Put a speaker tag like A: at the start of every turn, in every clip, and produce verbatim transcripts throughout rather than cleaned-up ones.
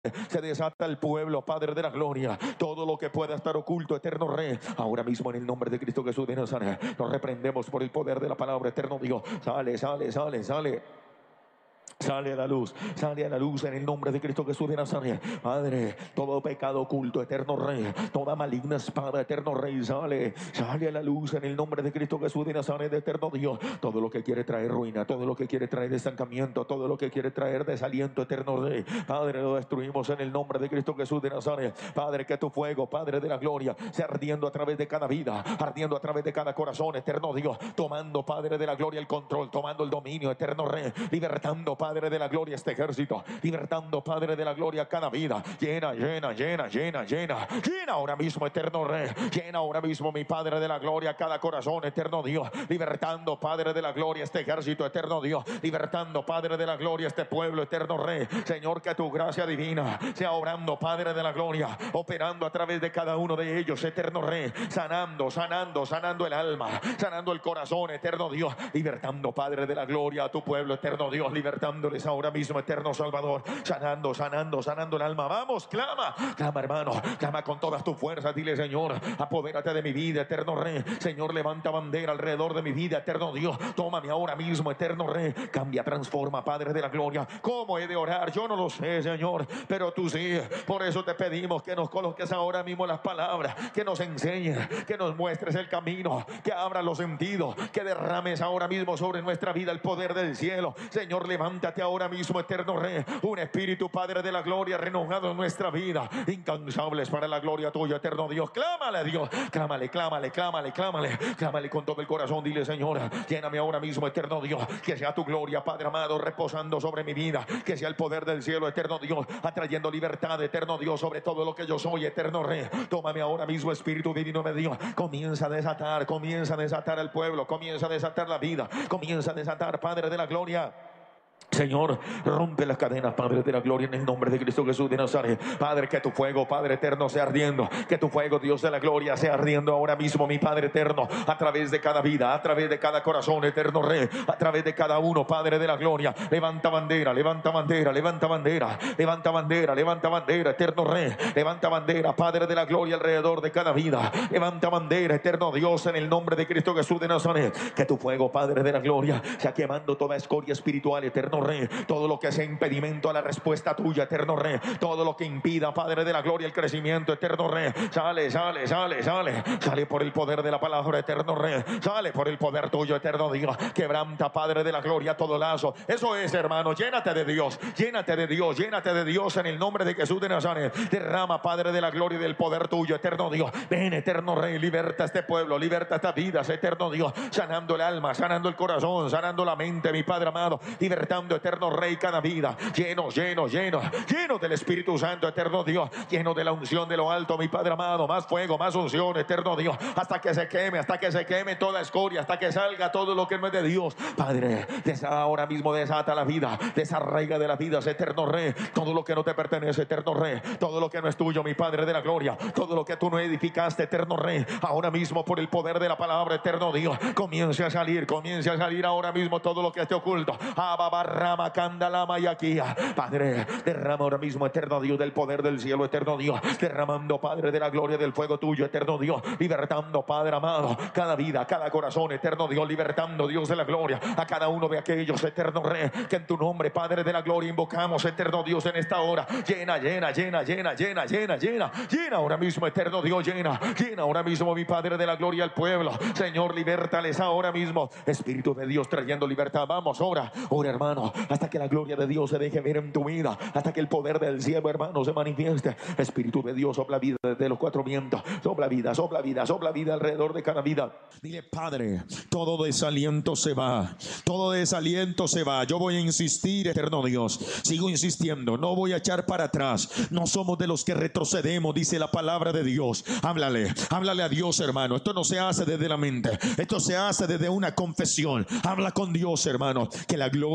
A: Se desata el pueblo, Padre de la gloria. Todo lo que pueda estar oculto, eterno Rey, ahora mismo en el nombre de Cristo Jesús de Nazaret, nos reprendemos por el poder de la palabra, eterno Dios. Sale, sale, sale, sale. Sale a la luz, sale a la luz en el nombre de Cristo Jesús de Nazaret. Padre, todo pecado oculto, eterno Rey, toda maligna espada, eterno Rey, sale, sale a la luz en el nombre de Cristo Jesús de Nazaret, eterno Dios. Todo lo que quiere traer ruina, todo lo que quiere traer estancamiento, todo lo que quiere traer desaliento, eterno Rey, Padre, lo destruimos en el nombre de Cristo Jesús de Nazaret. Padre, que tu fuego, Padre de la gloria, sea ardiendo a través de cada vida, ardiendo a través de cada corazón, eterno Dios, tomando, Padre de la gloria, el control, tomando el dominio, eterno Rey, libertando, Padre Padre de la gloria, este ejército, libertando, Padre de la gloria, cada vida. Llena, llena, llena, llena, llena, llena ahora mismo, eterno Rey. Llena ahora mismo, mi Padre de la gloria, cada corazón, eterno Dios. Libertando, Padre de la gloria, este ejército, eterno Dios. Libertando, Padre de la gloria, este pueblo, eterno Rey. Señor, que tu gracia divina sea obrando, Padre de la gloria, operando a través de cada uno de ellos, eterno Rey. Sanando, sanando, sanando el alma, sanando el corazón, eterno Dios. Libertando, Padre de la gloria, a tu pueblo, eterno Dios. Libertando ahora mismo, eterno Salvador, sanando, sanando, sanando el alma. Vamos, clama, clama, hermano, clama con todas tus fuerzas. Dile, Señor, apodérate de mi vida, eterno Rey. Señor, levanta bandera alrededor de mi vida, eterno Dios. Tómame ahora mismo, eterno Rey. Cambia, transforma, Padre de la gloria. ¿Cómo he de orar? Yo no lo sé, Señor, pero tú sí. Por eso te pedimos que nos coloques ahora mismo las palabras, que nos enseñes, que nos muestres el camino, que abras los sentidos, que derrames ahora mismo sobre nuestra vida el poder del cielo. Señor, levántate ahora mismo, eterno Rey, un espíritu, Padre de la gloria, renovado en nuestra vida, incansables para la gloria tuya, eterno Dios. Clámale a Dios, clámale, clámale, clámale, clámale, clámale con todo el corazón. Dile, Señor, lléname ahora mismo, eterno Dios, que sea tu gloria, Padre amado, reposando sobre mi vida, que sea el poder del cielo, eterno Dios, atrayendo libertad, eterno Dios, sobre todo lo que yo soy, eterno Rey. Tómame ahora mismo, Espíritu divino de Dios. Comienza a desatar, comienza a desatar al pueblo, comienza a desatar la vida, comienza a desatar, Padre de la gloria. Señor, rompe las cadenas, Padre de la gloria, en el nombre de Cristo Jesús de Nazaret. Padre, que tu fuego, Padre eterno, sea ardiendo. Que tu fuego, Dios de la gloria, sea ardiendo ahora mismo, mi Padre eterno, a través de cada vida, a través de cada corazón, eterno Rey, a través de cada uno, Padre de la gloria. Levanta bandera, levanta bandera, levanta bandera, levanta bandera, levanta bandera, eterno Rey. Levanta bandera, Padre de la gloria, alrededor de cada vida. Levanta bandera, eterno Dios, en el nombre de Cristo Jesús de Nazaret. Que tu fuego, Padre de la gloria, sea quemando toda escoria espiritual, eterno Rey, todo lo que sea impedimento a la respuesta tuya, eterno Rey, todo lo que impida, Padre de la gloria, el crecimiento, eterno Rey, sale, sale, sale, sale, sale por el poder de la palabra, eterno Rey, sale por el poder tuyo, eterno Dios. Quebranta, Padre de la gloria, todo lazo. Eso es, hermano, llénate de Dios, llénate de Dios, llénate de Dios en el nombre de Jesús de Nazaret. Derrama, Padre de la gloria, y del poder tuyo, eterno Dios. Ven, eterno Rey, liberta a este pueblo, liberta estas vidas, eterno Dios, sanando el alma, sanando el corazón, sanando la mente, mi Padre amado, libertando, eterno Rey, cada vida, lleno, lleno, lleno, lleno del Espíritu Santo, eterno Dios, lleno de la unción de lo alto, mi Padre amado. Más fuego, más unción, eterno Dios, hasta que se queme, hasta que se queme toda escoria, hasta que salga todo lo que no es de Dios. Padre, ahora mismo desata la vida, desarraiga de la vida, eterno Rey, todo lo que no te pertenece, eterno Rey, todo lo que no es tuyo, mi Padre de la gloria, todo lo que tú no edificaste, eterno Rey, ahora mismo por el poder de la palabra, eterno Dios, comience a salir, comience a salir ahora mismo todo lo que esté oculto. Ababarrama, candalama y aquí, Padre, derrama ahora mismo, eterno Dios, del poder del cielo, eterno Dios, derramando, Padre de la gloria, del fuego tuyo, eterno Dios, libertando, Padre amado, cada vida, cada corazón, eterno Dios, libertando, Dios de la gloria, a cada uno de aquellos, eterno Rey, que en tu nombre, Padre de la gloria, invocamos, eterno Dios, en esta hora. Llena, llena, llena, llena, llena, llena, llena, llena ahora mismo, eterno Dios, llena, llena ahora mismo, mi Padre de la gloria, al pueblo. Señor, libértales ahora mismo, Espíritu de Dios, trayendo libertad. Vamos, ora, ora, hermano, hasta que la gloria de Dios se deje ver en tu vida, hasta que el poder del cielo, hermano, se manifieste. Espíritu de Dios, sopla vida desde los cuatro vientos, sopla vida, sopla vida, sopla vida alrededor de cada vida. Dile, Padre, todo desaliento se va, todo desaliento se va. Yo voy a insistir, eterno Dios, sigo insistiendo, no voy a echar para atrás. No somos de los que retrocedemos, dice la palabra de Dios. Háblale, háblale a Dios, hermano. Esto no se hace desde la mente, esto se hace desde una confesión. Habla con Dios, hermano, que la gloria de Dios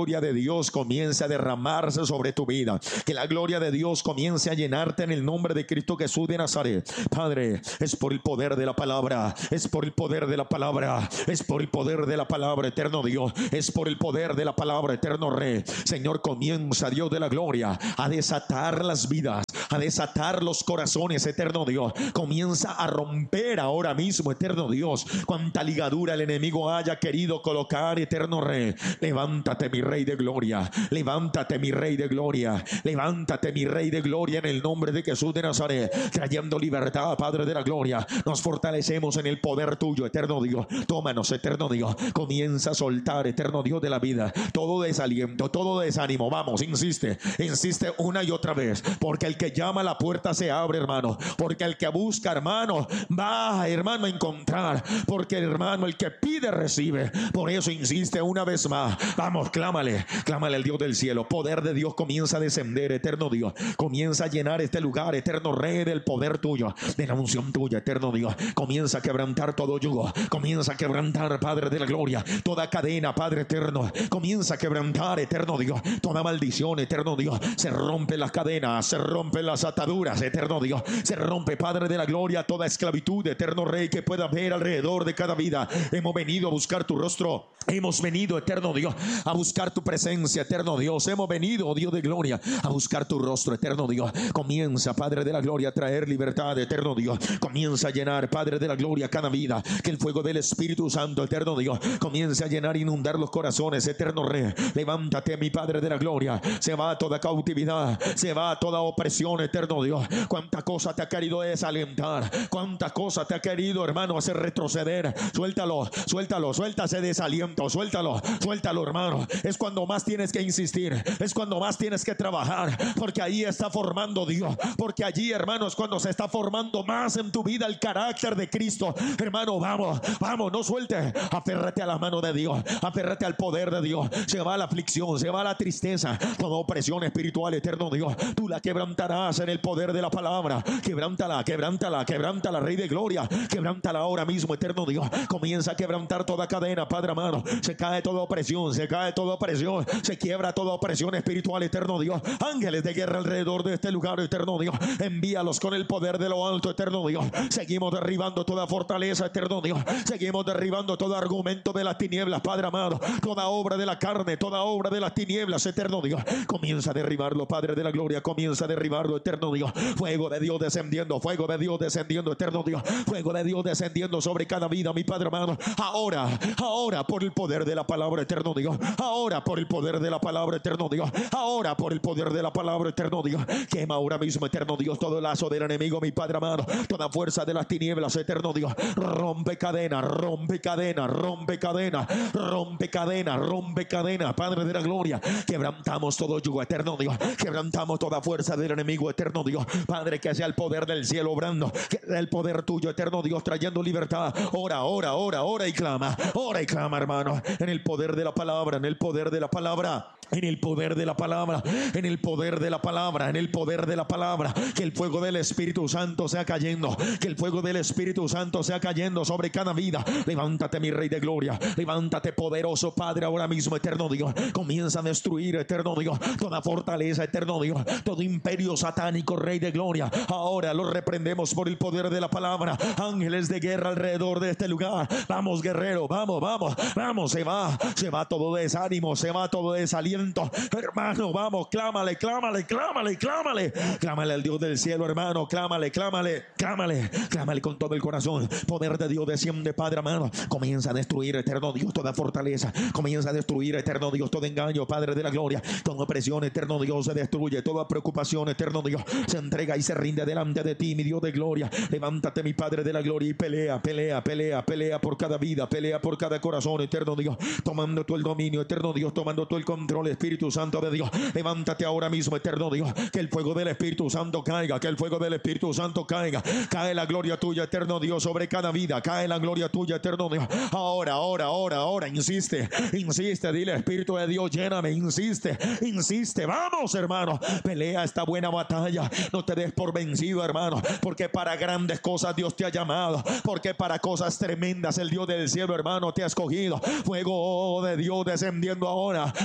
A: Dios comience a derramarse sobre tu vida, que la gloria de Dios comience a llenarte en el nombre de Cristo Jesús de Nazaret. Padre, es por el poder de la palabra, es por el poder de la palabra, es por el poder de la palabra, eterno Dios, es por el poder de la palabra, eterno Rey. Señor, comienza, Dios de la gloria, a desatar las vidas, a desatar los corazones, eterno Dios. Comienza a romper ahora mismo, eterno Dios, cuanta ligadura el enemigo haya querido colocar, eterno Rey. Levántate, mi Rey de gloria, levántate, mi Rey de gloria, levántate, mi Rey de gloria, en el nombre de Jesús de Nazaret, trayendo libertad, Padre de la gloria. Nos fortalecemos en el poder tuyo, eterno Dios. Tómanos, eterno Dios. Comienza a soltar, eterno Dios de la vida, todo desaliento, todo desánimo. Vamos, insiste, insiste una y otra vez, porque el que llama a la puerta se abre, hermano, porque el que busca, hermano, va, hermano, a encontrar, porque hermano, el que pide recibe. Por eso insiste una vez más. Vamos, clámale, clámale al Dios del cielo. Poder de Dios comienza a descender, eterno Dios. Comienza a llenar este lugar, eterno Rey, del poder tuyo, de la unción tuya, eterno Dios. Comienza a quebrantar todo yugo, comienza a quebrantar, Padre de la gloria, toda cadena, Padre eterno. Comienza a quebrantar, eterno Dios, toda maldición, eterno Dios. Se rompen las cadenas, se rompen las ataduras, eterno Dios. Se rompe, Padre de la gloria, toda esclavitud, eterno Rey, que pueda haber alrededor de cada vida. Hemos venido a buscar tu rostro, hemos venido, eterno Dios, a buscar tu presencia, eterno Dios. Hemos venido, oh Dios de gloria, a buscar tu rostro, eterno Dios. Comienza, Padre de la gloria, a traer libertad, eterno Dios. Comienza a llenar, Padre de la gloria, cada vida. Que el fuego del Espíritu Santo, eterno Dios, comience a llenar, inundar los corazones, eterno Rey. Levántate, mi Padre de la gloria. Se va toda cautividad, se va toda opresión, eterno Dios. Cuánta cosa te ha querido desalentar, cuánta cosa te ha querido, hermano, hacer retroceder. Suéltalo, suéltalo, suelta ese desaliento, suéltalo, suéltalo, hermano. Es cuando más tienes que insistir, es cuando más tienes que trabajar, porque ahí está formando Dios, porque allí, hermano, es cuando se está formando más en tu vida el carácter de Cristo. Hermano, vamos, vamos, no suelte, aférrate a la mano de Dios, aférrate al poder de Dios. Se va la aflicción, se va la tristeza, toda opresión espiritual, eterno Dios, tú la quebrantarás en el poder de la palabra. Quebrántala, quebrántala, quebrántala, Rey de gloria, quebrántala ahora mismo, eterno Dios. Comienza a quebrantar toda cadena, Padre amado. Se cae toda opresión, se cae toda opresión, se quiebra toda opresión espiritual, eterno Dios. Ángeles de guerra alrededor de este lugar, eterno Dios, envíalos con el poder de lo alto, eterno Dios. Seguimos derribando toda fortaleza, eterno Dios. Seguimos derribando todo argumento de las tinieblas, Padre amado. Toda obra de la carne, toda obra de las tinieblas, eterno Dios. Comienza a derribarlo, Padre de la gloria. Comienza a derribarlo, eterno Dios. Fuego de Dios descendiendo, fuego de Dios descendiendo, eterno Dios. Fuego de Dios descendiendo sobre cada vida, mi Padre amado. Ahora, ahora por el poder de la palabra, eterno Dios. Ahora por el poder de la palabra, eterno Dios. Ahora por el poder de la palabra, eterno Dios. Quema ahora mismo, eterno Dios, todo lazo del enemigo, mi Padre amado. Toda fuerza de las tinieblas, eterno Dios. Rompe cadena, rompe cadena, rompe cadena, rompe cadena, rompe cadena, Padre de la gloria. Quebrantamos todo yugo, eterno Dios. Quebrantamos toda fuerza del enemigo, eterno Dios. Padre, que sea el poder del cielo obrando, que sea el poder tuyo, eterno Dios, trayendo libertad. Ora, ora, ora, ora y clama, ora y clama, hermano, en el poder de la palabra, en el poder de la palabra. En el poder de la palabra, en el poder de la palabra, en el poder de la palabra. Que el fuego del Espíritu Santo sea cayendo, que el fuego del Espíritu Santo sea cayendo sobre cada vida. Levántate, mi Rey de gloria, levántate, poderoso Padre, ahora mismo, eterno Dios. Comienza a destruir, eterno Dios, toda fortaleza, eterno Dios, todo imperio satánico, Rey de gloria. Ahora lo reprendemos por el poder de la palabra. Ángeles de guerra alrededor de este lugar. Vamos, guerrero, vamos, vamos, vamos. Se va, se va todo desánimo, se va todo desaliento. Hermano, vamos, clámale, clámale, clámale, clámale. Clámale al Dios del cielo, hermano. Clámale, clámale, clámale, clámale con todo el corazón. Poder de Dios desciende, Padre amado. Comienza a destruir, eterno Dios, toda fortaleza. Comienza a destruir, eterno Dios, todo engaño, Padre de la gloria. Toda opresión, eterno Dios, se destruye. Toda preocupación, eterno Dios, se entrega y se rinde delante de ti, mi Dios de gloria. Levántate, mi Padre de la gloria, y pelea, pelea, pelea, pelea por cada vida, pelea por cada corazón, eterno Dios. Tomando tú el dominio, eterno Dios, tomando tú el control, Espíritu Santo de Dios. Levántate ahora mismo, eterno Dios. Que el fuego del Espíritu Santo caiga, que el fuego del Espíritu Santo caiga. Cae la gloria tuya, eterno Dios, sobre cada vida. Cae la gloria tuya, eterno Dios. Ahora, ahora, ahora, ahora. Insiste, insiste. Dile, Espíritu de Dios, lléname. Insiste, insiste. Vamos, hermano. Pelea esta buena batalla. No te des por vencido, hermano. Porque para grandes cosas Dios te ha llamado. Porque para cosas tremendas el Dios del cielo, hermano, te ha escogido. Fuego de Dios descendiendo ahora. Atamos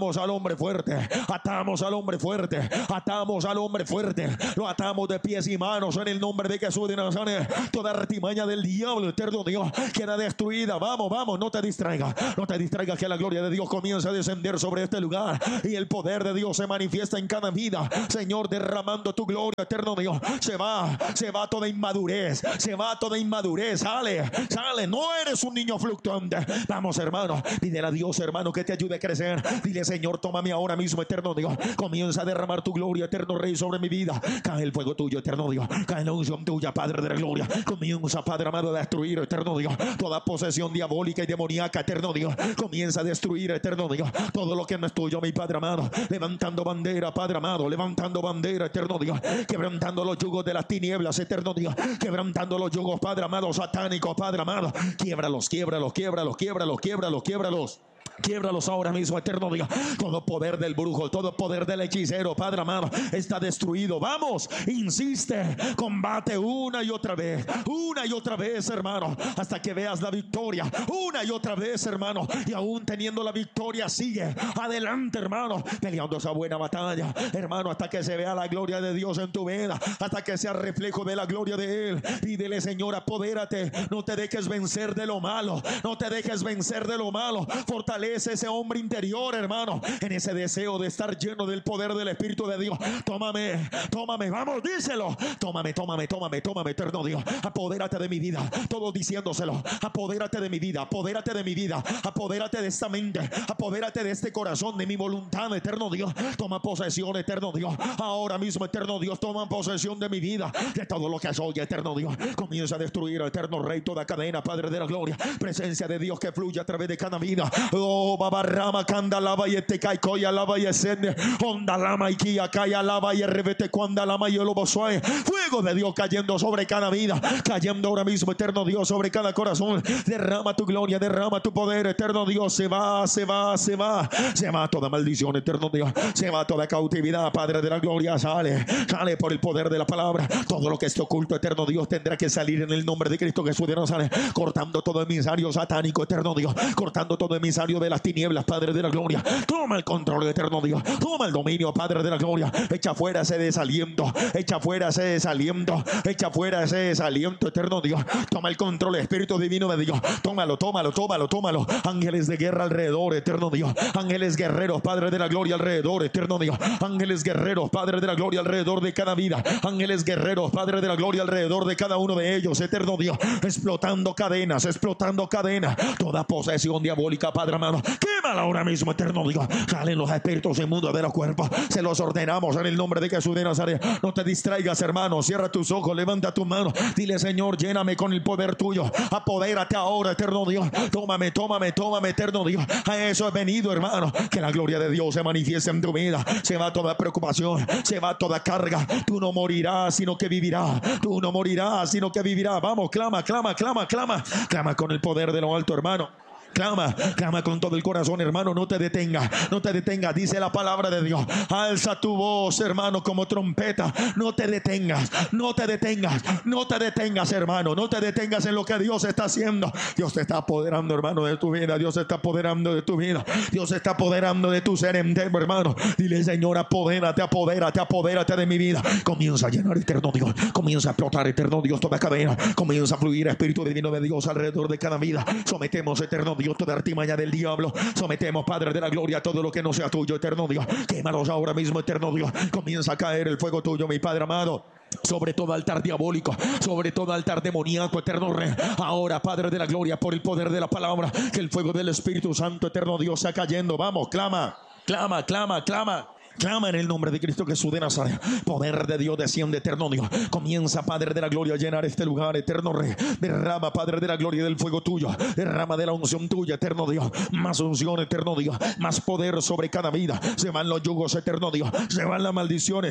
A: atamos al hombre fuerte, atamos al hombre fuerte, atamos al hombre fuerte, lo atamos de pies y manos en el nombre de Jesús de Nazaret. Toda artimaña del diablo, eterno Dios, queda destruida. Vamos, vamos, no te distraigas, no te distraigas, que la gloria de Dios comienza a descender sobre este lugar y el poder de Dios se manifiesta en cada vida, Señor, derramando tu gloria, eterno Dios. Se va, se va toda inmadurez, se va toda inmadurez, sale, sale, no eres un niño fluctuante. Vamos, hermano, pídele a Dios, hermano, que te ayude a crecer. Dile: Señor, tómame ahora mismo, eterno Dios, comienza a derramar tu gloria, eterno Rey, sobre mi vida. Cae el fuego tuyo, eterno Dios, cae la unción tuya, Padre de la gloria. Comienza, Padre amado, a destruir, eterno Dios, toda posesión diabólica y demoníaca, eterno Dios. Comienza a destruir, eterno Dios, todo lo que no es tuyo, mi Padre amado. Levantando bandera, Padre amado, levantando bandera, eterno Dios, quebrantando los yugos de las tinieblas, eterno Dios, quebrantando los yugos, Padre amado, satánicos, Padre amado. Quiebralos, quiebralos, quiebralos, quiebralos, quiebralos, quiebralos. Quiebralos ahora mismo, eterno Dios. Todo poder del brujo, todo poder del hechicero, Padre amado, está destruido. Vamos, insiste, combate una y otra vez, una y otra vez, hermano, hasta que veas la victoria. Una y otra vez, hermano, y aún teniendo la victoria, sigue adelante, hermano, peleando esa buena batalla, hermano, hasta que se vea la gloria de Dios en tu vida, hasta que sea reflejo de la gloria de Él. Pídele: Señor, apodérate, no te dejes vencer de lo malo, no te dejes vencer de lo malo. Fortalece ese hombre interior, hermano, en ese deseo de estar lleno del poder del Espíritu de Dios. Tómame, tómame, vamos, díselo. Tómame, tómame, tómame, tómame, eterno Dios. Apodérate de mi vida. Todos diciéndoselo. Apodérate de mi vida, apodérate de mi vida, apodérate de esta mente, apodérate de este corazón, de mi voluntad, eterno Dios. Toma posesión, eterno Dios. Ahora mismo, eterno Dios, toma posesión de mi vida, de todo lo que soy, eterno Dios. Comienza a destruir, eterno Rey, toda cadena, Padre de la gloria. Presencia de Dios que fluye a través de cada vida. Oh, babarrama, canda lava y te cae coya lava y escende. Onda lama y kia calla lava y revete cuanda lama y el lobo suave. Fuego de Dios cayendo sobre cada vida, cayendo ahora mismo, eterno Dios, sobre cada corazón. Derrama tu gloria, derrama tu poder, eterno Dios. Se va, se va, se va, se va toda maldición, eterno Dios. Se va toda cautividad, Padre de la gloria. Sale, sale por el poder de la palabra. Todo lo que esté oculto, eterno Dios, tendrá que salir en el nombre de Cristo Jesús de Nazaret. Cortando todo emisario satánico, eterno Dios. Cortando todo emisario de las tinieblas, Padre de la gloria. Toma el control, eterno Dios. Toma el dominio, Padre de la gloria. Echa fuera ese desaliento, echa fuera ese desaliento, echa fuera ese desaliento, eterno Dios. Toma el control, Espíritu divino de Dios. Tómalo, tómalo, tómalo, tómalo. Ángeles de guerra alrededor, eterno Dios. Ángeles guerreros, Padre de la gloria, alrededor, eterno Dios. Ángeles guerreros, Padre de la gloria, alrededor de cada vida. Ángeles guerreros, Padre de la gloria, alrededor de cada uno de ellos, eterno Dios. Explotando cadenas, explotando cadenas. Toda posesión diabólica, Padre amado, quémala ahora mismo, eterno Dios. Salen los espíritus inmundos de los cuerpos. Se los ordenamos en el nombre de Jesús de Nazaret. No te distraigas, hermano. Cierra tus ojos, levanta tu mano. Dile: Señor, lléname con el poder tuyo. Apodérate ahora, eterno Dios. Tómame, tómame, tómame, eterno Dios. A eso he venido, hermano. Que la gloria de Dios se manifieste en tu vida. Se va toda preocupación, se va toda carga. Tú no morirás, sino que vivirás. Tú no morirás, sino que vivirás. Vamos, clama, clama, clama, clama. Clama con el poder de lo alto, hermano. Clama, clama con todo el corazón, hermano. No te detengas, no te detengas. Dice la palabra de Dios: alza tu voz, hermano, como trompeta. No te detengas, no te detengas, no te detengas, hermano. No te detengas en lo que Dios está haciendo. Dios te está apoderando, hermano, de tu vida. Dios se está apoderando de tu vida. Dios se está apoderando de tu ser entero, hermano. Dile: Señor, apodérate, apodérate, apodérate de mi vida. Comienza a llenar, eterno Dios. Comienza a explotar, eterno Dios, toda cadena. Comienza a fluir, Espíritu divino de Dios, alrededor de cada vida. Sometemos, eterno Dios, toda artimaña del diablo. Sometemos, Padre de la gloria, todo lo que no sea tuyo, eterno Dios. Quémalos ahora mismo, eterno Dios. Comienza a caer el fuego tuyo, mi Padre amado, sobre todo altar diabólico, sobre todo altar demoníaco, eterno Rey. Ahora, Padre de la gloria, por el poder de la palabra, que el fuego del Espíritu Santo, eterno Dios, sea cayendo. Vamos, clama, clama, clama, clama. Clama en el nombre de Cristo Jesús de Nazaret. Poder de Dios desciende, eterno Dios. Comienza, Padre de la gloria, a llenar este lugar, eterno Rey. Derrama, Padre de la gloria, del fuego tuyo. Derrama de la unción tuya, eterno Dios. Más unción, eterno Dios. Más poder sobre cada vida. Se van los yugos, eterno Dios. Se van las maldiciones.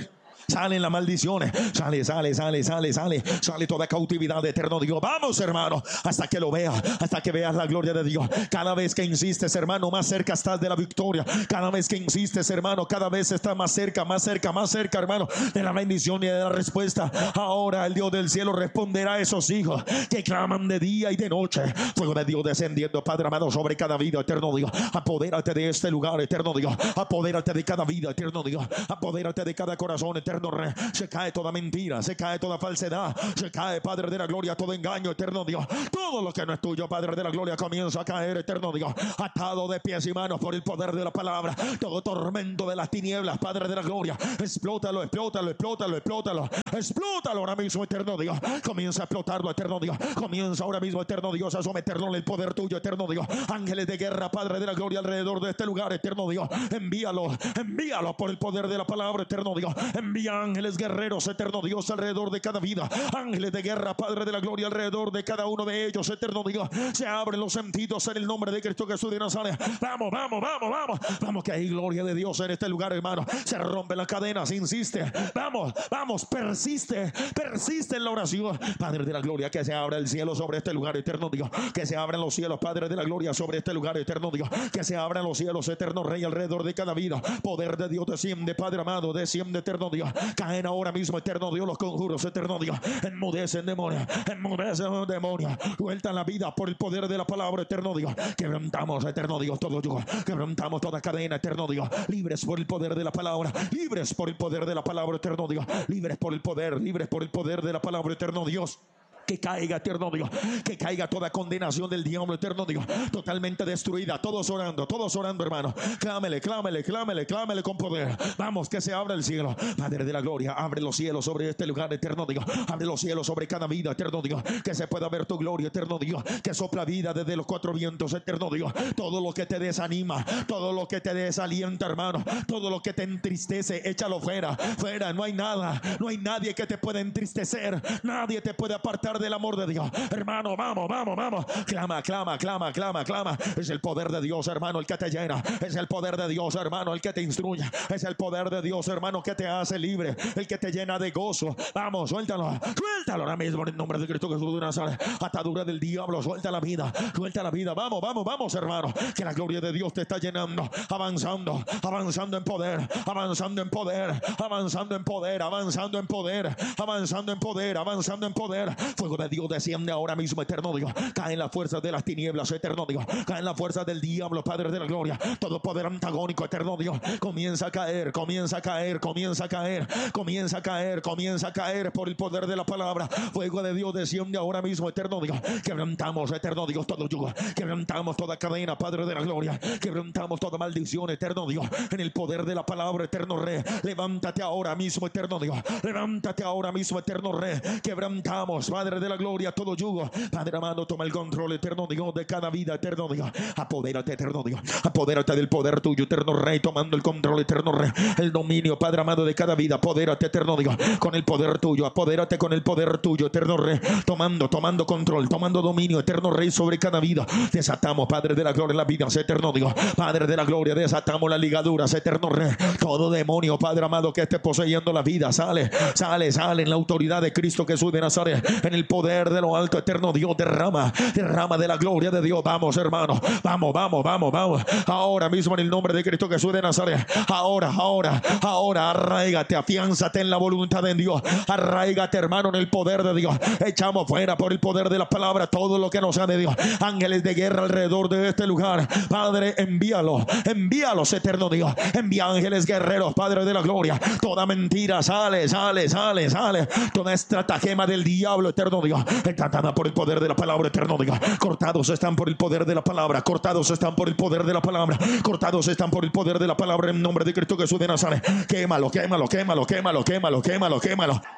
A: Salen las maldiciones. Sale, sale, sale, sale, sale. Sale toda cautividad, eterno Dios. Vamos, hermano, hasta que lo veas, hasta que veas la gloria de Dios. Cada vez que insistes, hermano, más cerca estás de la victoria. Cada vez que insistes, hermano, cada vez estás más cerca, más cerca, más cerca, hermano, de la bendición y de la respuesta. Ahora el Dios del cielo responderá a esos hijos que claman de día y de noche. Fuego de Dios descendiendo, Padre amado, sobre cada vida, eterno Dios. Apodérate de este lugar, eterno Dios. Apodérate de cada vida, eterno Dios. Apodérate de cada corazón, eterno Rey. Se cae toda mentira, se cae toda falsedad, se cae, Padre de la gloria, todo engaño, eterno Dios. Todo lo que no es tuyo, Padre de la gloria, comienza a caer, eterno Dios. Atado de pies y manos por el poder de la palabra. Todo tormento de las tinieblas, Padre de la gloria, explótalo, explótalo, explótalo, explótalo. Explótalo ahora mismo, eterno Dios. Comienza a explotarlo, eterno Dios. Comienza ahora mismo, eterno Dios, a someterlo en el poder tuyo, eterno Dios. Ángeles de guerra, Padre de la gloria, alrededor de este lugar, eterno Dios. Envíalos, envíalos por el poder de la palabra, eterno Dios. Envía ángeles guerreros, eterno Dios, alrededor de cada vida. Ángeles de guerra, Padre de la gloria, alrededor de cada uno de ellos, eterno Dios. Se abren los sentidos en el nombre de Cristo Jesús de Nazaret. Vamos, vamos, vamos, vamos. Vamos, que hay gloria de Dios en este lugar, hermano. Se rompen las cadenas, insiste. Vamos, vamos, persiste, persiste en la oración. Padre de la gloria, que se abra el cielo sobre este lugar, eterno Dios. Que se abran los cielos, Padre de la gloria, sobre este lugar, eterno Dios. Que se abran los cielos, eterno Rey, alrededor de cada vida. Poder de Dios desciende, Padre amado, desciende, eterno Dios. Caen ahora mismo, eterno Dios, los conjuros, eterno Dios. Enmudecen demonios, enmudecen demonios. Sueltan la vida por el poder de la palabra, eterno Dios. Quebrantamos, eterno Dios, todo yugo. Quebrantamos toda cadena, eterno Dios. Libres por el poder de la palabra. Libres por el poder de la palabra, eterno Dios. Libres por el poder, libres por el poder de la palabra, eterno Dios. Que caiga, eterno Dios, que caiga toda condenación del diablo, eterno Dios, totalmente destruida. Todos orando, todos orando, hermano. Clámele, clámele, clámele, clámele con poder. Vamos, que se abra el cielo, Padre de la gloria. Abre los cielos sobre este lugar, eterno Dios. Abre los cielos sobre cada vida, eterno Dios. Que se pueda ver tu gloria, eterno Dios. Que sopla vida desde los cuatro vientos, eterno Dios. Todo lo que te desanima, todo lo que te desalienta, hermano, todo lo que te entristece, échalo fuera, fuera. No hay nada, no hay nadie que te pueda entristecer. Nadie te puede apartar del amor de Dios, hermano. Vamos, vamos, vamos. Clama, clama, clama, clama, clama. Es el poder de Dios, hermano, el que te llena. Es el poder de Dios, hermano, el que te instruye. Es el poder de Dios, hermano, que te hace libre, el que te llena de gozo. Vamos, suéltalo, suéltalo ahora mismo en el nombre de Cristo Jesús de Nazaret. Atadura del diablo, suelta la vida, suelta la vida. Vamos, vamos, vamos, hermano, que la gloria de Dios te está llenando. Avanzando, avanzando en poder, avanzando en poder, avanzando en poder, avanzando en poder, avanzando en poder, avanzando en poder. Fuego de Dios desciende ahora mismo, eterno Dios. Caen las fuerzas de las tinieblas, eterno Dios. Caen las fuerzas del diablo, Padre de la gloria. Todo poder antagónico, eterno Dios, comienza a caer, comienza a caer, comienza a caer, comienza a caer, comienza a caer por el poder de la palabra. Fuego de Dios desciende ahora mismo, eterno Dios. Quebrantamos, eterno Dios, todo yugo. Quebrantamos toda cadena, Padre de la gloria. Quebrantamos toda maldición, eterno Dios. En el poder de la palabra, eterno Rey. Levántate ahora mismo, eterno Dios. Levántate ahora mismo, eterno Rey. Quebrantamos, Padre de la gloria, todo yugo. Padre amado, toma el control, eterno Dios, de cada vida, eterno Dios. Apodérate, eterno Dios. Apodérate del poder tuyo, eterno Rey, tomando el control, eterno Rey. El dominio, Padre amado, de cada vida. Apodérate, eterno Dios, con el poder tuyo. Apodérate con el poder tuyo, eterno Rey. Tomando, tomando control, tomando dominio, eterno Rey, sobre cada vida. Desatamos, Padre de la gloria, las vidas, eterno Dios. Padre de la gloria, desatamos las ligaduras, eterno Rey. Todo demonio, Padre amado, que esté poseyendo la vida, sale, sale, sale en la autoridad de Cristo Jesús de Nazaret. En el poder de lo alto, eterno Dios, derrama, derrama de la gloria de Dios. Vamos, hermano, vamos, vamos, vamos, vamos. Ahora mismo en el nombre de Cristo Jesús de Nazaret. Ahora, ahora, ahora, arraígate, afiánzate en la voluntad de Dios. Arraígate, hermano, en el poder de Dios. Echamos fuera por el poder de la palabra todo lo que no sea de Dios. Ángeles de guerra alrededor de este lugar, Padre, envíalos, envíalos, eterno Dios. Envía ángeles guerreros, Padre de la gloria. Toda mentira sale, sale, sale, sale. Toda estratagema del diablo, eterno Dios, tratada por el poder de la palabra, eterno Dios. Cortados están por el poder de la palabra. Cortados están por el poder de la palabra. Cortados están por el poder de la palabra en nombre de Cristo Jesús de Nazaret. Quémalo, quémalo, quémalo, quémalo, quémalo, quémalo, quémalo.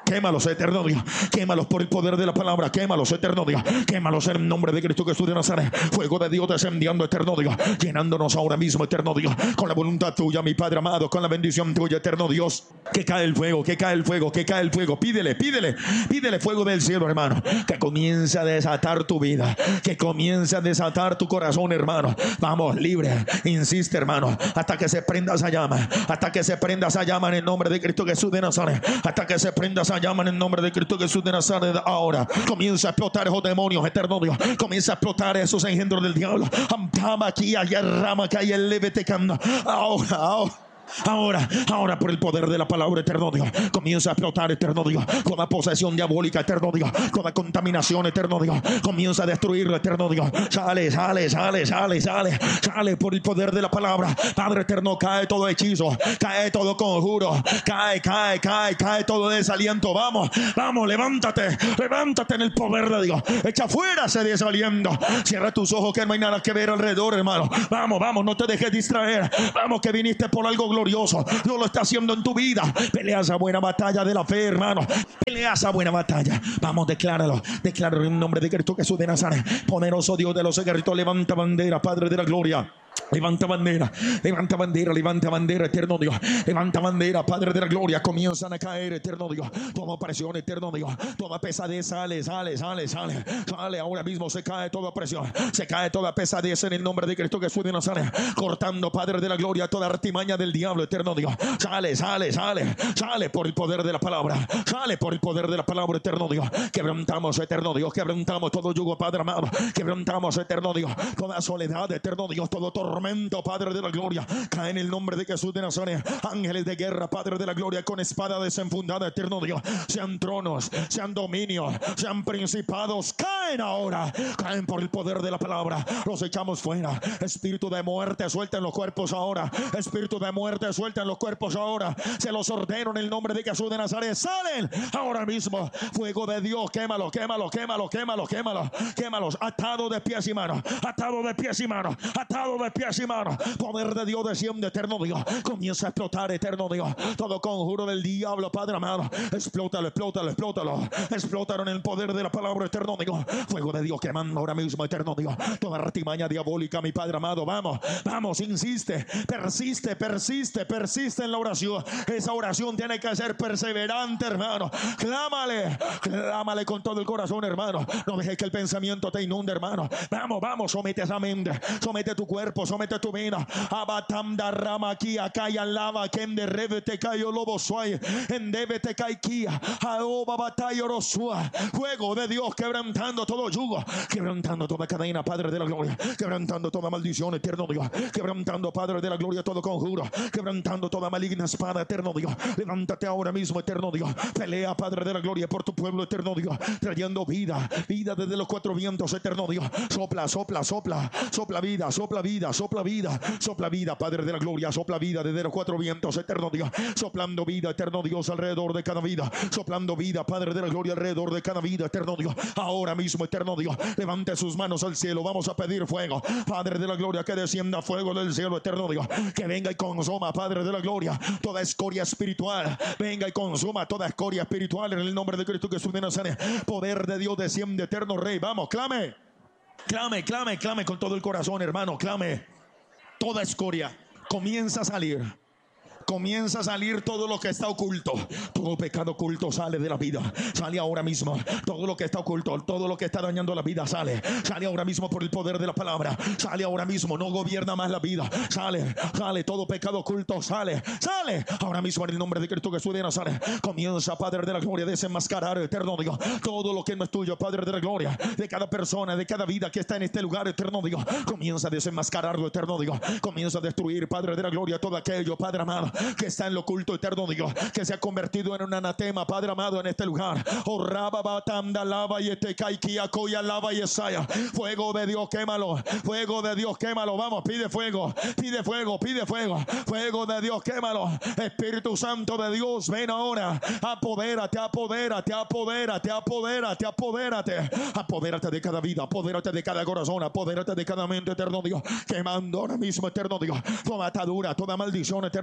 A: Quémalos, eterno Dios. Quémalos por el poder de la palabra. Quémalos, eterno Dios. Quémalos en el nombre de Cristo Jesús de Nazaret. Fuego de Dios descendiendo, eterno Dios. Llenándonos ahora mismo, eterno Dios. Con la voluntad tuya, mi Padre amado. Con la bendición tuya, eterno Dios. Que cae el fuego, que cae el fuego, que cae el fuego. Pídele, pídele. Pídele fuego del cielo, hermano. Que comience a desatar tu vida. Que comience a desatar tu corazón, hermano. Vamos, libre. Insiste, hermano. Hasta que se prenda esa llama. Hasta que se prenda esa llama en el nombre de Cristo Jesús de Nazaret. Hasta que se prenda esa llama en el nombre de Cristo Jesús de Nazaret. Ahora comienza a explotar esos demonios, eterno Dios. Comienza a explotar esos engendros del diablo. Amtama aquí, allá rama que hay el levetecando. Ahora, ahora. Ahora, ahora por el poder de la palabra, eterno Dios, comienza a explotar, eterno Dios, toda posesión diabólica, eterno Dios, toda contaminación, eterno Dios, comienza a destruirlo, eterno Dios. Sale, sale, sale, sale, sale, sale por el poder de la palabra. Padre eterno, cae todo hechizo, cae todo conjuro, cae, cae, cae, cae todo desaliento. Vamos, vamos, levántate, levántate en el poder de Dios. Echa fuera ese desaliento. Cierra tus ojos que no hay nada que ver alrededor, hermano. Vamos, vamos, no te dejes distraer. Vamos, que viniste por algo glorioso. Dios lo está haciendo en tu vida. Pelea esa buena batalla de la fe, hermano. Pelea esa buena batalla. Vamos, decláralo. Decláralo en nombre de Cristo Jesús de Nazaret. Poderoso Dios de los ejércitos, levanta bandera, Padre de la gloria. Levanta bandera, levanta bandera, levanta bandera, eterno Dios. Levanta bandera, Padre de la gloria. Comienzan a caer, eterno Dios. Toda opresión, eterno Dios. Toda pesadez sale, sale, sale, sale. Sale ahora mismo, se cae toda opresión. Se cae toda pesadez en el nombre de Cristo Jesús de Nazaret. Cortando, Padre de la gloria, toda artimaña del diablo, eterno Dios. Sale, sale, sale. Sale por el poder de la palabra. Sale por el poder de la palabra, eterno Dios. Quebrantamos, eterno Dios. Quebrantamos todo yugo, Padre amado. Quebrantamos, eterno Dios. Toda soledad, eterno Dios. Todo tormento, Padre de la gloria, cae en el nombre de Jesús de Nazaret. Ángeles de guerra, Padre de la gloria, con espada desenfundada, eterno Dios. Sean tronos, sean dominios, sean principados, caen ahora, caen por el poder de la palabra. Los echamos fuera. Espíritu de muerte, suelta en los cuerpos ahora. Espíritu de muerte, suelta en los cuerpos ahora. Se los ordeno en el nombre de Jesús de Nazaret. Salen ahora mismo. Fuego de Dios, quémalo, quémalo, quémalo, quémalo, quémalo, quémalos. Atado de pies y manos, atado de pies y manos, atado de pies y manos. Poder de Dios desciende, eterno Dios. Comienza a explotar, eterno Dios. Todo conjuro del diablo, Padre amado. Explótalo, explótalo, explótalo. Explótalo en el poder de la palabra, eterno Dios. Fuego de Dios quemando ahora mismo, eterno Dios. Toda artimaña diabólica, mi Padre amado. Vamos, vamos, insiste, persiste, persiste, persiste en la oración. Esa oración tiene que ser perseverante, hermano. Clámale, clámale con todo el corazón, hermano. No dejes que el pensamiento te inunde, hermano. Vamos, vamos, somete esa mente, somete tu cuerpo, somete tu vida. Abatamda rama aquí, acá y alaba, que en de rebe te cayo lobo suay, en debe te caiquía, aoba batalla orosua. Fuego de Dios quebrantando todo yugo, quebrantando toda cadena, Padre de la gloria, quebrantando toda maldición, eterno Dios, quebrantando, Padre de la gloria, todo conjuro, quebrantando toda maligna espada, eterno Dios. Levántate ahora mismo, eterno Dios. Pelea, Padre de la gloria, por tu pueblo, eterno Dios, trayendo vida, vida desde los cuatro vientos, eterno Dios. Sopla, sopla, sopla, sopla vida, sopla vida, sopla vida, sopla vida, Padre de la gloria, sopla vida desde los cuatro vientos, eterno Dios, soplando vida, eterno Dios, alrededor de cada vida, soplando vida, Padre de la gloria, alrededor de cada vida, eterno Dios. Ahora mismo, eterno Dios, levante sus manos al cielo. Vamos a pedir fuego, Padre de la gloria, que descienda fuego del cielo, eterno Dios, que venga y consuma, Padre de la gloria, toda escoria espiritual. Venga y consuma toda escoria espiritual en el nombre de Cristo Jesús de Nazaret. Poder de Dios desciende, eterno Rey. Vamos, clame, clame, clame, clame con todo el corazón, hermano, clame. Toda escoria comienza a salir. Comienza a salir todo lo que está oculto. Todo pecado oculto sale de la vida. Sale ahora mismo. Todo lo que está oculto, todo lo que está dañando la vida sale. Sale ahora mismo por el poder de la palabra. Sale ahora mismo. No gobierna más la vida. Sale, sale. Todo pecado oculto sale. Sale ahora mismo en el nombre de Cristo Jesús de Nazaret. Comienza, Padre de la gloria, a desenmascarar, eterno Dios, todo lo que no es tuyo, Padre de la gloria, de cada persona, de cada vida que está en este lugar, eterno Dios. Comienza a desenmascararlo, eterno Dios. Comienza a destruir, Padre de la gloria, todo aquello, Padre amado, que está en lo oculto, eterno Dios, que se ha convertido en un anatema, Padre amado, en este lugar. Oh, raba, batanda, lava, y este caiquia, coya, lava, y esaya. Fuego de Dios, quémalo. Fuego de Dios, quémalo. Vamos, pide fuego, pide fuego, pide fuego. Fuego de Dios, quémalo. Espíritu Santo de Dios, ven ahora. Apodérate, apodérate, apodérate, apodérate, apodérate. Apodérate de cada vida, apodérate de cada corazón, apodérate de cada mente, eterno Dios. Quemando ahora mismo, eterno Dios, toda atadura, toda maldición, eterno Dios.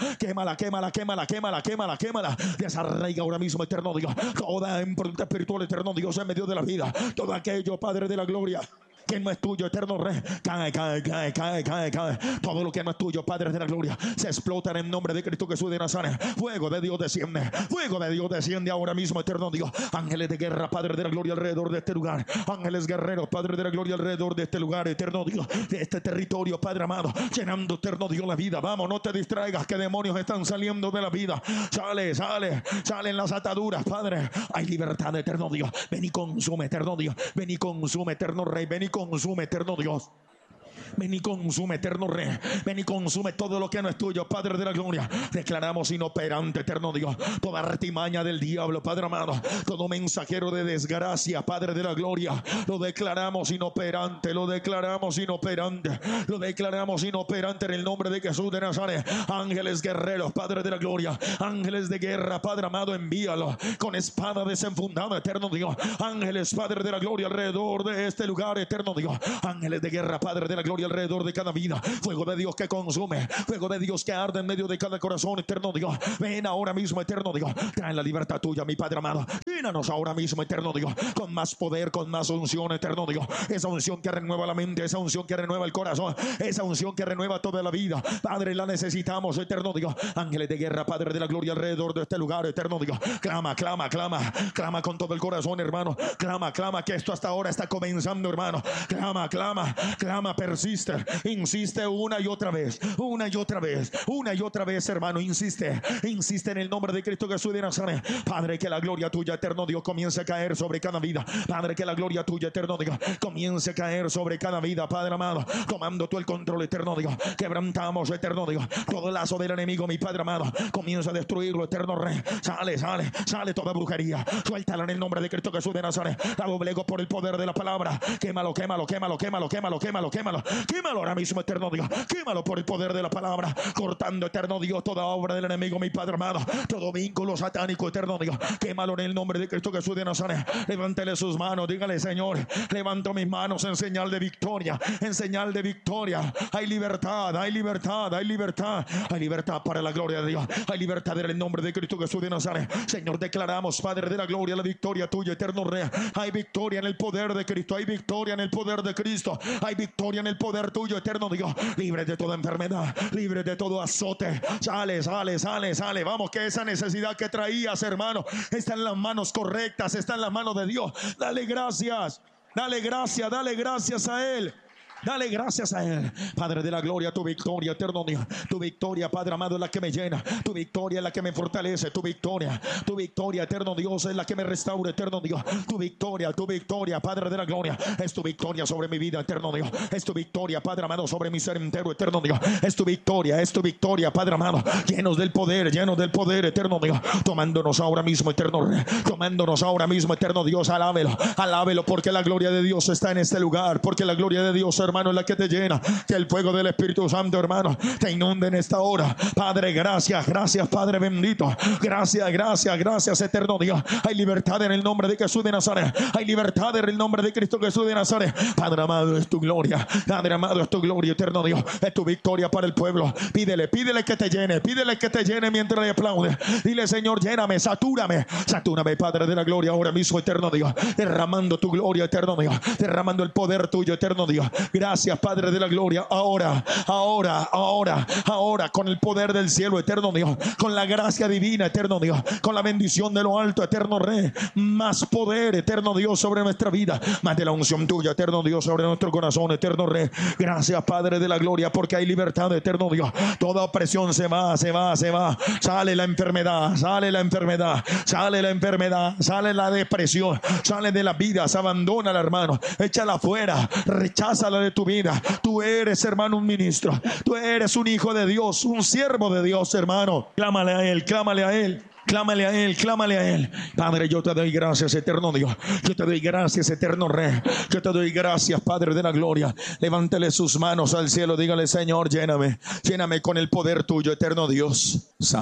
A: Quémala, quémala, quémala, quémala, quémala, quémala. Desarraiga ahora mismo, eterno Dios, toda impronta espiritual, eterno Dios, en medio de la vida. Todo aquello, Padre de la gloria, que no es tuyo, eterno Rey, cae, cae, cae, cae, cae, cae. Todo lo que no es tuyo, Padre de la gloria, se explota en el nombre de Cristo Jesús de Nazaret. Fuego de Dios desciende, fuego de Dios desciende ahora mismo, eterno Dios. Ángeles de guerra, Padre de la gloria, alrededor de este lugar. Ángeles guerreros, Padre de la gloria, alrededor de este lugar, eterno Dios, de este territorio, Padre amado, llenando, eterno Dios, la vida. Vamos, no te distraigas, que demonios están saliendo de la vida. Sale, sale, salen las ataduras, Padre. Hay libertad, eterno Dios. Ven y consume, eterno Dios. Ven y consume, eterno Rey. Ven y consume, eterno Dios. Ven y consume, eterno Rey. Ven y consume todo lo que no es tuyo, Padre de la gloria. Declaramos inoperante, eterno Dios, toda artimaña del diablo, Padre amado, todo mensajero de desgracia, Padre de la gloria, lo declaramos inoperante, lo declaramos inoperante, lo declaramos inoperante en el nombre de Jesús de Nazaret. Ángeles guerreros, Padre de la gloria, ángeles de guerra, Padre amado, envíalo con espada desenfundada, eterno Dios. Ángeles, Padre de la gloria, alrededor de este lugar, eterno Dios. Ángeles de guerra, Padre de la gloria, alrededor de cada vida. Fuego de Dios que consume, fuego de Dios que arde en medio de cada corazón, eterno Dios. Ven ahora mismo, eterno Dios. Trae la libertad tuya, mi Padre amado. Llénanos ahora mismo, eterno Dios, con más poder, con más unción, eterno Dios. Esa unción que renueva la mente, esa unción que renueva el corazón, esa unción que renueva toda la vida. Padre, la necesitamos, eterno Dios. Ángeles de guerra, Padre de la gloria, alrededor de este lugar, eterno Dios. Clama, clama, clama, clama con todo el corazón, hermano. Clama, clama, que esto hasta ahora está comenzando, hermano. Clama, clama, clama, persiste. Insiste una y otra vez, una y otra vez, una y otra vez, hermano. Insiste, insiste en el nombre de Cristo Jesús de Nazaret. Padre, que la gloria tuya, eterno Dios, comience a caer sobre cada vida. Padre, que la gloria tuya, eterno Dios, comience a caer sobre cada vida, Padre amado. Tomando tú el control, eterno Dios. Quebrantamos, eterno Dios, todo lazo del enemigo, mi Padre amado. Comienza a destruirlo, eterno Rey. Sale, sale, sale toda brujería. Suéltala en el nombre de Cristo Jesús de Nazaret. La doblego por el poder de la palabra. Quémalo, quémalo, quémalo, quémalo, quémalo, quémalo, quémalo. Quémalo ahora mismo, eterno Dios. Quémalo por el poder de la palabra. Cortando, eterno Dios, toda obra del enemigo, mi Padre amado. Todo vínculo satánico, eterno Dios. Quémalo en el nombre de Cristo Jesús de Nazaret. Levántele sus manos. Dígale, Señor, levanto mis manos en señal de victoria. En señal de victoria. Hay libertad, hay libertad, hay libertad. Hay libertad para la gloria de Dios. Hay libertad en el nombre de Cristo Jesús de Nazaret. Señor, declaramos, Padre de la gloria, la victoria tuya, eterno Rey. Hay victoria en el poder de Cristo. Hay victoria en el poder de Cristo. Hay victoria en el poder tuyo, eterno Dios. Libre de toda enfermedad, libre de todo azote. Sale, sale, sale, sale. Vamos, que esa necesidad que traías, hermano, está en las manos correctas, está en las manos de Dios. Dale gracias, dale gracias, dale gracias a Él. Dale gracias a Él, Padre de la gloria. Tu victoria, eterno Dios, tu victoria, Padre amado, es la que me llena. Tu victoria es la que me fortalece. Tu victoria, tu victoria, eterno Dios, es la que me restaura, eterno Dios. Tu victoria, tu victoria, Padre de la gloria, es tu victoria sobre mi vida, eterno Dios. Es tu victoria, Padre amado, sobre mi ser entero, eterno Dios. Es tu victoria, es tu victoria, Padre amado. Llenos del poder, llenos del poder, eterno Dios. Tomándonos ahora mismo, eterno Rey. Tomándonos ahora mismo, eterno Dios. Alábelo, alábelo, porque la gloria de Dios está en este lugar. Porque la gloria de Dios, hermano, es la que te llena. Que el fuego del Espíritu Santo, hermano, te inunde en esta hora. Padre, gracias, gracias, Padre bendito. Gracias, gracias, gracias, eterno Dios. Hay libertad en el nombre de Jesús de Nazaret. Hay libertad en el nombre de Cristo Jesús de Nazaret. Padre amado, es tu gloria. Padre amado, es tu gloria, eterno Dios. Es tu victoria para el pueblo. Pídele, pídele que te llene. Pídele que te llene mientras le aplaude. Dile, Señor, lléname, satúrame. Satúrame, Padre de la gloria, ahora mismo, eterno Dios. Derramando tu gloria, eterno Dios. Derramando el poder tuyo, eterno Dios. Gracias, Padre de la gloria. Ahora, ahora, ahora, ahora, con el poder del cielo, eterno Dios, con la gracia divina, eterno Dios, con la bendición de lo alto, eterno Rey, más poder, eterno Dios, sobre nuestra vida, más de la unción tuya, eterno Dios, sobre nuestro corazón, eterno Rey. Gracias, Padre de la gloria, porque hay libertad, eterno Dios. Toda opresión se va, se va, se va. Sale la enfermedad, sale la enfermedad, sale la enfermedad, sale la depresión, sale de la vida, se abandona, hermano, échala fuera, recházala de tu vida. Tú eres, hermano, un ministro. Tú eres un hijo de Dios, un siervo de Dios, hermano. Clámale a Él, clámale a Él. Clámale a Él, clámale a Él. Padre, yo te doy gracias, eterno Dios. Yo te doy gracias, eterno Rey. Yo te doy gracias, Padre de la gloria. Levántele sus manos al cielo. Dígale, Señor, lléname. Lléname con el poder tuyo, eterno Dios.